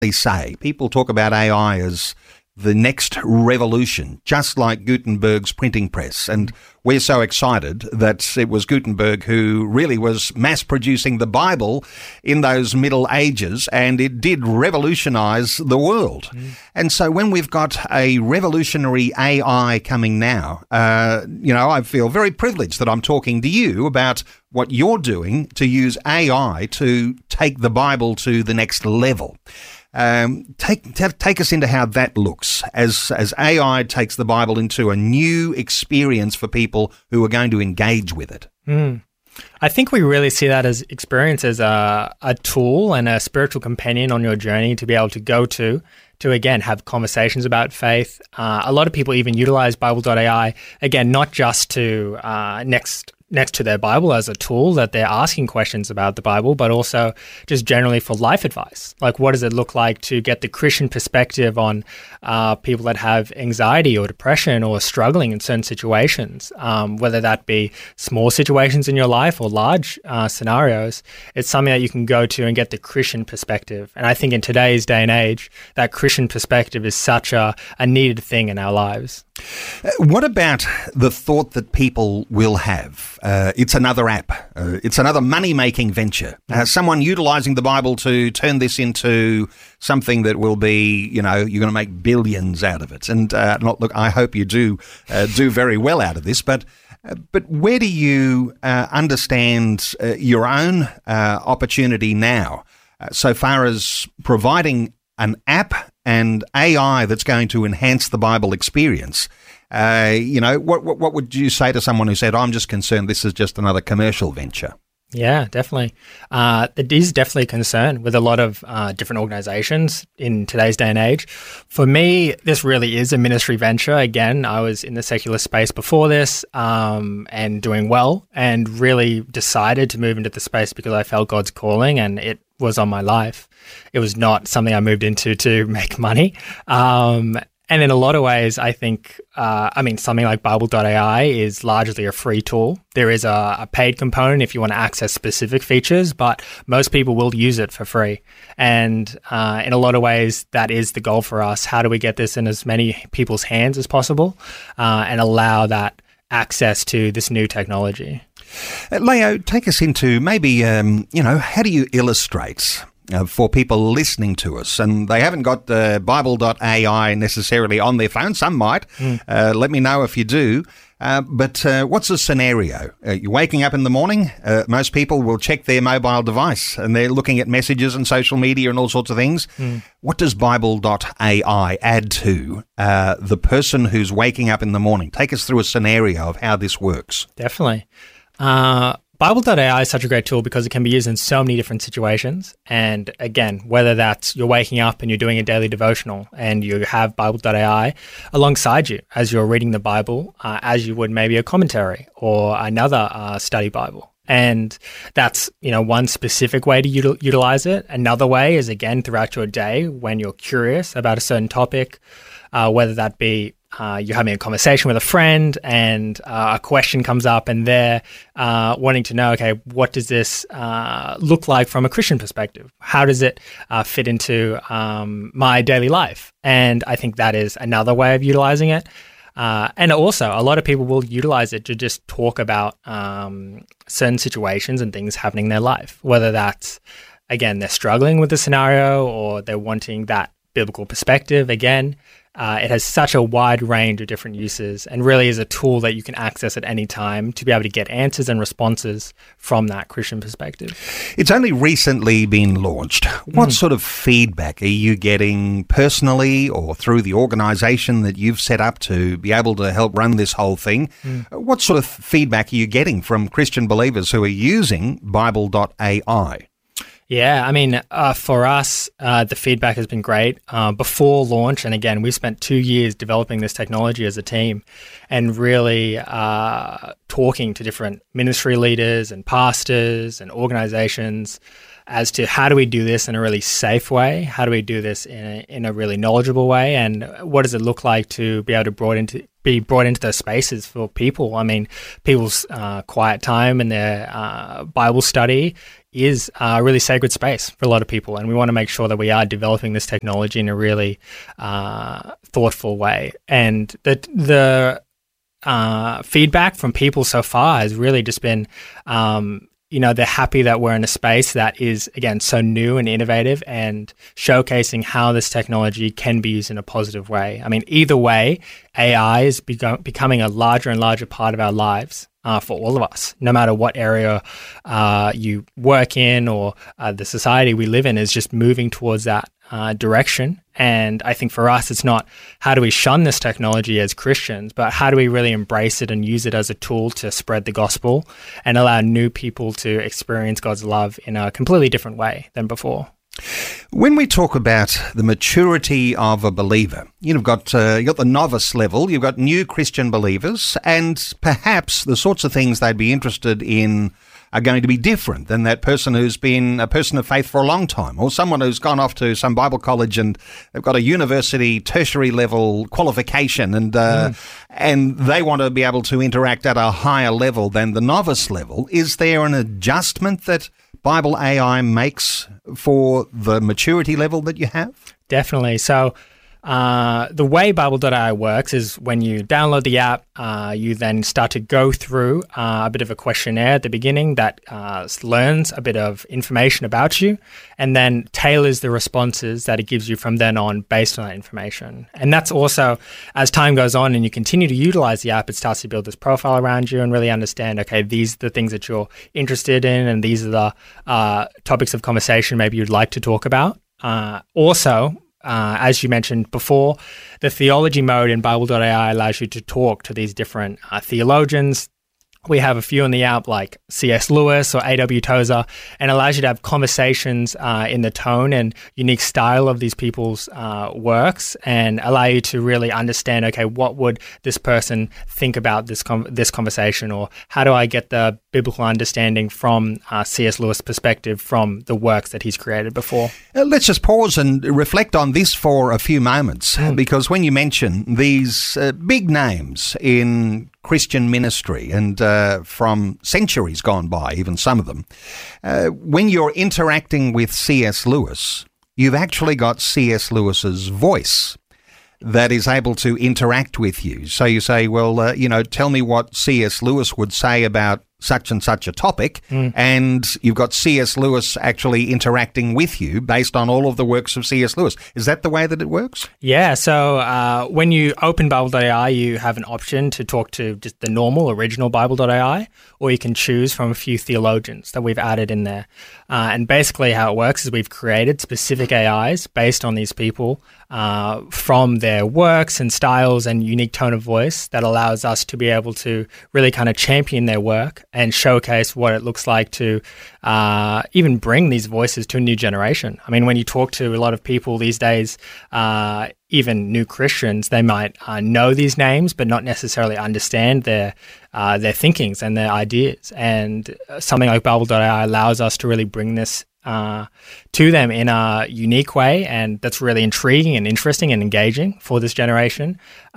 They say people talk about AI as the next revolution, just like Gutenberg's printing press. And we're so excited that it was Gutenberg who really was mass producing the Bible in those Middle Ages, and it did revolutionize the world. And so when we've got a revolutionary AI coming now, I feel very privileged that I'm talking to you about what you're doing to use AI to take the Bible to the next level. Take us into how that looks as AI takes the Bible into a new experience for people who are going to engage with it. I think we really see that as experience as a tool and a spiritual companion on your journey to be able to go to again, have conversations about faith. A lot of people even utilize Bible.ai, again, not just to next to their Bible as a tool that they're asking questions about the Bible, but also just generally for life advice. Like, what does it look like to get the Christian perspective on people that have anxiety or depression or struggling in certain situations, whether that be small situations in your life or large scenarios. It's something that you can go to and get the Christian perspective. And I think in today's day and age, that Christian perspective is such a needed thing in our lives. What about the thought that people will have? It's another app. It's another money-making venture. Someone utilizing the Bible to turn this into something that will be, you're going to make billions out of it. And look, I hope you do very well out of this. But where do you understand your own opportunity now, so far as providing an app and AI that's going to enhance the Bible experience? What would you say to someone who said, I'm just concerned this is just another commercial venture? Yeah, definitely. It is definitely a concern with a lot of different organizations in today's day and age. For me, this really is a ministry venture. Again, I was in the secular space before this and doing well, and really decided to move into the space because I felt God's calling and it was on my life. It was not something I moved into to make money. And in a lot of ways, I think, something like Bible.ai is largely a free tool. There is a paid component if you want to access specific features, but most people will use it for free. And in a lot of ways, that is the goal for us. How do we get this in as many people's hands as possible and allow that access to this new technology? Leo, take us into maybe, how do you illustrate for people listening to us, and they haven't got Bible.ai necessarily on their phone? Some might. Let me know if you do. But what's the scenario? You're waking up in the morning. Most people will check their mobile device, and they're looking at messages and social media and all sorts of things. What does Bible.ai add to the person who's waking up in the morning? Take us through a scenario of how this works. Definitely. Bible.ai is such a great tool because it can be used in so many different situations. And again, whether that's you're waking up and you're doing a daily devotional and you have Bible.ai alongside you as you're reading the Bible, as you would maybe a commentary or another study Bible. And that's, one specific way to utilize it. Another way is, again, throughout your day when you're curious about a certain topic, whether that be you're having a conversation with a friend and a question comes up and they're wanting to know, okay, what does this look like from a Christian perspective? How does it fit into my daily life? And I think that is another way of utilizing it. And also, a lot of people will utilize it to just talk about certain situations and things happening in their life, whether that's, again, they're struggling with the scenario or they're wanting that biblical perspective. Again, it has such a wide range of different uses and really is a tool that you can access at any time to be able to get answers and responses from that Christian perspective. It's only recently been launched. What sort of feedback are you getting personally or through the organisation that you've set up to be able to help run this whole thing? What sort of feedback are you getting from Christian believers who are using Bible.ai? Yeah, for us, the feedback has been great. Before launch, and again, we spent 2 years developing this technology as a team and really talking to different ministry leaders and pastors and organizations as to how do we do this in a really safe way? How do we do this in a really knowledgeable way? And what does it look like to be able to be brought into those spaces for people? I mean, people's quiet time and their Bible study is a really sacred space for a lot of people, and we want to make sure that we are developing this technology in a really thoughtful way. And the feedback from people so far has really just been, they're happy that we're in a space that is, again, so new and innovative and showcasing how this technology can be used in a positive way. I mean, either way, AI is becoming a larger and larger part of our lives for all of us, no matter what area you work in or the society we live in is just moving towards that direction. And I think for us, it's not how do we shun this technology as Christians, but how do we really embrace it and use it as a tool to spread the gospel and allow new people to experience God's love in a completely different way than before. When we talk about the maturity of a believer, you've got the novice level, you've got new Christian believers, and perhaps the sorts of things they'd be interested in are going to be different than that person who's been a person of faith for a long time, or someone who's gone off to some Bible college and they've got a university tertiary level qualification and they want to be able to interact at a higher level than the novice level. Is there an adjustment that Bible AI makes for the maturity level that you have? Definitely. So the way Bible.ai works is when you download the app, you then start to go through a bit of a questionnaire at the beginning that learns a bit of information about you and then tailors the responses that it gives you from then on based on that information. And that's also, as time goes on and you continue to utilize the app, it starts to build this profile around you and really understand, okay, these are the things that you're interested in and these are the topics of conversation maybe you'd like to talk about. As you mentioned before, the theology mode in Bible.ai allows you to talk to these different theologians. We have a few in the app like C.S. Lewis or A.W. Tozer, and allows you to have conversations in the tone and unique style of these people's works and allow you to really understand, okay, what would this person think about this conversation, or how do I get the biblical understanding from C.S. Lewis' perspective from the works that he's created before. Let's just pause and reflect on this for a few moments, because when you mention these big names in Christian ministry and from centuries gone by, even some of them, when you're interacting with C.S. Lewis, you've actually got C.S. Lewis's voice that is able to interact with you. So you say, well, tell me what C.S. Lewis would say about such and such a topic, and you've got C.S. Lewis actually interacting with you based on all of the works of C.S. Lewis. Is that the way that it works? Yeah, so when you open Bible.ai, you have an option to talk to just the normal, original Bible.ai, or you can choose from a few theologians that we've added in there. And basically how it works is we've created specific AIs based on these people from their works and styles and unique tone of voice that allows us to be able to really kind of champion their work and showcase what it looks like to even bring these voices to a new generation. I mean, when you talk to a lot of people these days, even new Christians, they might know these names but not necessarily understand their thinkings and their ideas. And something like Bible.ai allows us to really bring this to them in a unique way, and that's really intriguing and interesting and engaging for this generation,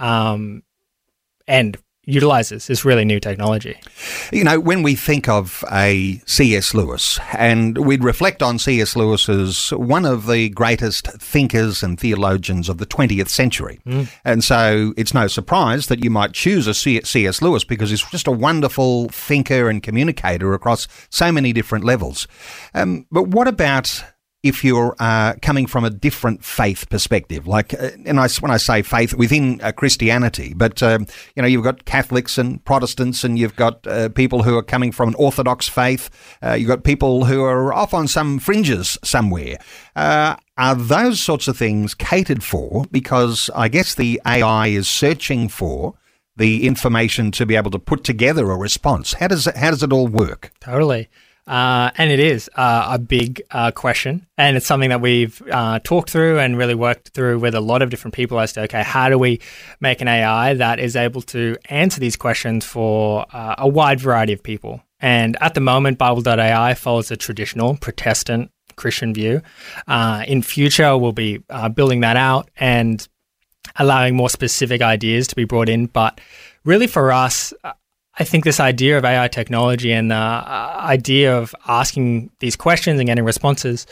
and utilizes this really new technology. When we think of a C.S. Lewis, and we'd reflect on C.S. Lewis as one of the greatest thinkers and theologians of the 20th century. And so it's no surprise that you might choose a C.S. Lewis because he's just a wonderful thinker and communicator across so many different levels. But what about if you're coming from a different faith perspective, when I say faith within Christianity, but you've got Catholics and Protestants, and you've got people who are coming from an Orthodox faith. You've got people who are off on some fringes somewhere. Are those sorts of things catered for? Because I guess the AI is searching for the information to be able to put together a response. How does it all work? Totally. And it is a big question, and it's something that we've talked through and really worked through with a lot of different people as to, okay, how do we make an AI that is able to answer these questions for a wide variety of people? And at the moment, Bible.ai follows a traditional Protestant Christian view. In future, we'll be building that out and allowing more specific ideas to be brought in. But really for us, I think this idea of AI technology and the idea of asking these questions and getting responses,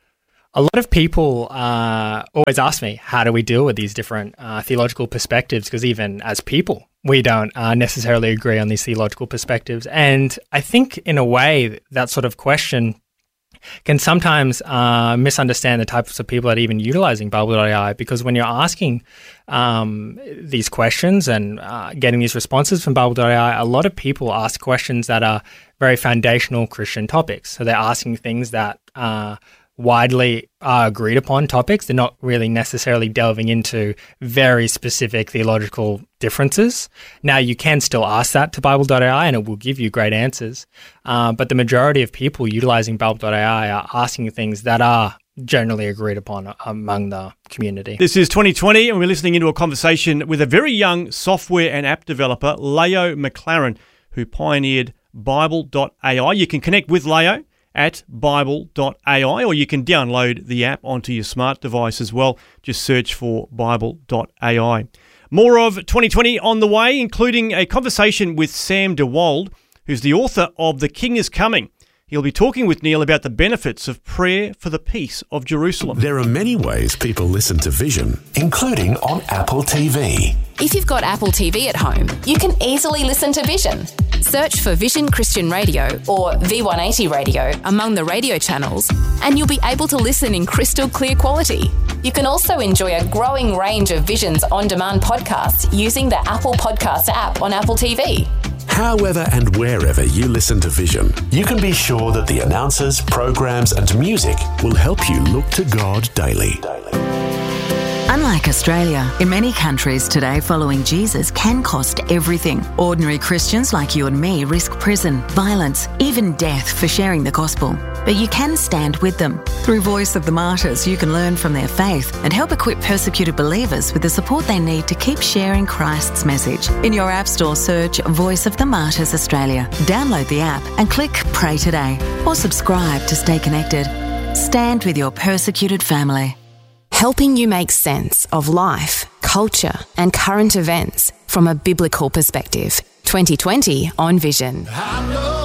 a lot of people always ask me, how do we deal with these different theological perspectives? Because even as people, we don't necessarily agree on these theological perspectives. And I think in a way, that sort of question can sometimes misunderstand the types of people that are even utilizing Bible.ai, because when you're asking these questions and getting these responses from Bible.ai, a lot of people ask questions that are very foundational Christian topics. So they're asking things that widely agreed upon topics. They're not really necessarily delving into very specific theological differences. Now, you can still ask that to Bible.ai and it will give you great answers. But the majority of people utilizing Bible.ai are asking things that are generally agreed upon among the community. This is 2020 and we're listening into a conversation with a very young software and app developer, Leo McLaren, who pioneered Bible.ai. You can connect with Leo at Bible.ai, or you can download the app onto your smart device as well. Just search for Bible.ai. More of 2020 on the way, including a conversation with Sam DeWald, who's the author of The King is Coming. He'll be talking with Neil about the benefits of prayer for the peace of Jerusalem. There are many ways people listen to Vision, including on Apple TV. If you've got Apple TV at home, you can easily listen to Vision. Search for Vision Christian Radio or V180 Radio among the radio channels, and you'll be able to listen in crystal clear quality. You can also enjoy a growing range of Vision's on-demand podcasts using the Apple Podcasts app on Apple TV. However and wherever you listen to Vision, you can be sure that the announcers, programs and music will help you look to God daily. Unlike Australia, in many countries today, following Jesus can cost everything. Ordinary Christians like you and me risk prison, violence, even death for sharing the gospel. But you can stand with them. Through Voice of the Martyrs, you can learn from their faith and help equip persecuted believers with the support they need to keep sharing Christ's message. In your App Store, search Voice of the Martyrs Australia. Download the app and click Pray Today or subscribe to stay connected. Stand with your persecuted family. Helping you make sense of life, culture, and current events from a biblical perspective. 2020 on Vision.